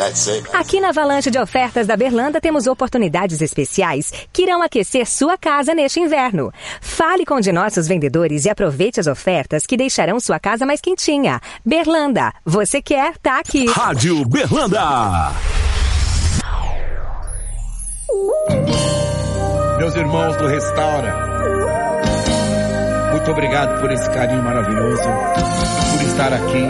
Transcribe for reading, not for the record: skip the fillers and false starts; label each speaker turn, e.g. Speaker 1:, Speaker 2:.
Speaker 1: That's it.
Speaker 2: Aqui na Avalanche de Ofertas da Berlanda temos oportunidades especiais que irão aquecer sua casa neste inverno. Fale com um de nossos vendedores e aproveite as ofertas que deixarão sua casa mais quentinha. Berlanda, você quer, tá aqui.
Speaker 3: Rádio Berlanda.
Speaker 4: Meus irmãos do Restaura, muito obrigado por esse carinho maravilhoso, por estar aqui